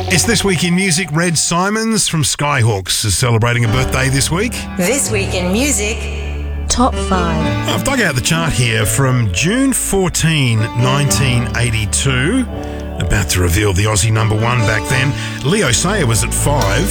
It's This Week in Music. Red Simons from Skyhawks is celebrating a birthday this week. This Week in Music. Top 5. I've dug out the chart here from June 14, 1982. About to reveal the Aussie number 1 back then. Leo Sayer was at 5.